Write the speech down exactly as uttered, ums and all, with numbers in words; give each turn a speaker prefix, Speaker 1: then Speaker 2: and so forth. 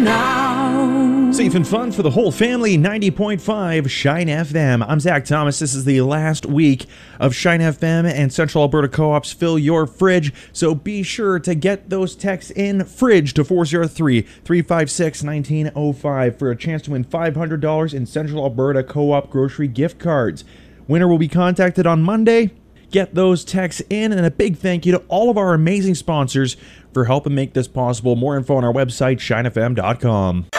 Speaker 1: now.
Speaker 2: Safe and fun for the whole family, ninety point five Shine F M. I'm Zach Thomas. This is the last week of Shine F M and Central Alberta Co-op's Fill Your Fridge, so be sure to get those texts in fridge to four oh three, three five six, one nine oh five for a chance to win five hundred dollars in Central Alberta Co-op grocery gift cards. Winner will be contacted on Monday. Get those texts in, and a big thank you to all of our amazing sponsors for helping make this possible. More info on our website, shine f m dot com.